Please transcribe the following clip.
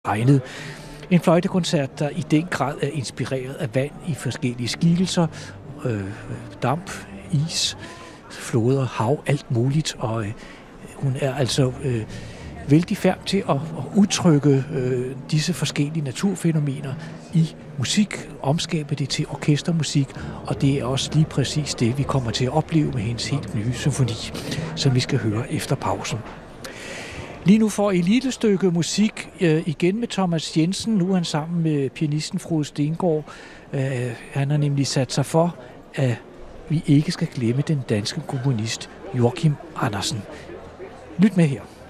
regnet. En fløjtekoncert, der i den grad er inspireret af vand i forskellige skikkelser, damp, is, floder, hav, alt muligt, og hun er altså vældig færm til at udtrykke disse forskellige naturfænomener i musik, omskabe det til orkestermusik, og det er også lige præcis det, vi kommer til at opleve med hendes helt nye symfoni, som vi skal høre efter pausen. Lige nu får I et lille stykke musik igen med Thomas Jensen. Nu er han sammen med pianisten Frode Stengård. Han har nemlig sat sig for, at vi ikke skal glemme den danske komponist Joachim Andersen. Lyt med her.